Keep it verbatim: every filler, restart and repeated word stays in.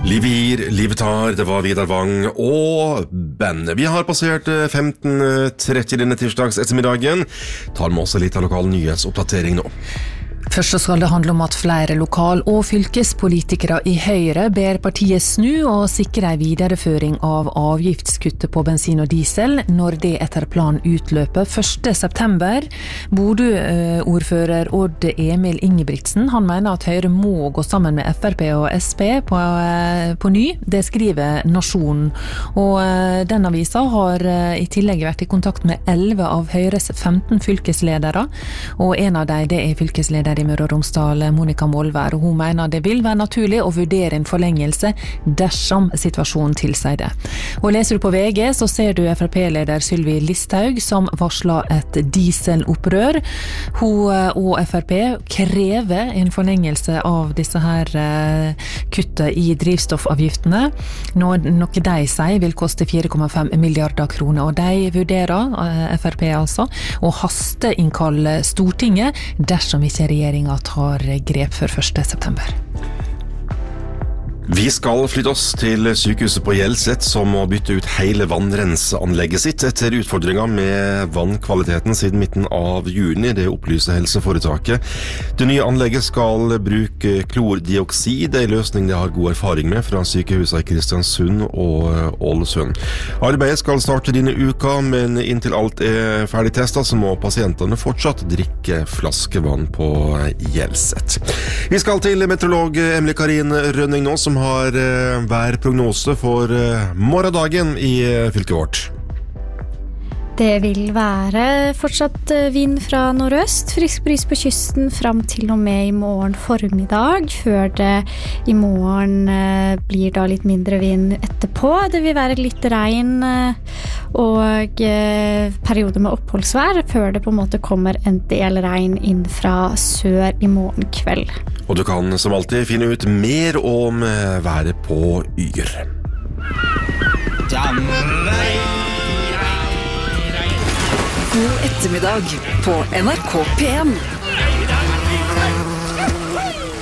Livet gir, livet tar, det var Vidar Wang og bandet. Vi har passert femten tretti denne tirsdags ettermiddagen. Tar med oss litt av lokal nyhetsoppdatering nå. Først så skal det handle om at flere lokal- og fylkespolitikere i Høyre ber partiet snu og sikre en videreføring av avgiftskuttet på bensin og diesel når det etter planen utløper første september. Bodø-ordfører Odd Emil Ingebrigtsen, han mener at Høyre må gå sammen med F R P og S P på, på ny. Det skriver Nasjonen. Og den avisa har i tillegg vært i kontakt med elleve av Høyres femten fylkesledere, og en av dem det er fylkesleder i Møre og Romsdal, Monica Molvær, og hun mener det vil være naturlig å vurdere en forlengelse dersom situasjonen tilsier det. Og leser du på V G, så ser du F R P-leder Sylvi Listhaug som varsler et dieselopprør. Hun og F R P krever en forlengelse av disse her kuttet i drivstoffavgiftene, noe de sier vil koste fire komma fem milliarder kroner, og de vurderer, F R P altså, å hasteinnkalle Stortinget dersom ikke regjeringen tar grep før første september. Vi skal flytte oss til sykehuset på Hjelset, som må bytte ut hele vannrenseanlegget sitt etter utfordringer med vannkvaliteten siden midten av juni. Det opplyser helseforetaket. Det nye anlegget skal bruke klordioksid, en løsning de har god erfaring med fra sykehusene i Kristiansund og Ålesund. Arbeidet skal starte denne uka, men inntil alt er ferdig testet, så må pasientene fortsatt drikke flaskevann på Hjelset. Vi skal til meteorolog Emily Karin Rønning nå, som har uh, værprognose for uh, morgendagen i uh, fylket vårt. Det vil være fortsatt vind fra nordøst, frisk bris på kysten frem til og med i morgen formiddag, før det i morgen uh, blir da litt mindre vind etterpå. Det vil være litt regn uh, og uh, perioder med oppholdsvær, før det på en måte kommer en del regn inn fra sør i morgen kveld. Og du kan som alltid finne ut mer om været på Yr. God ettermiddag på N R K P en.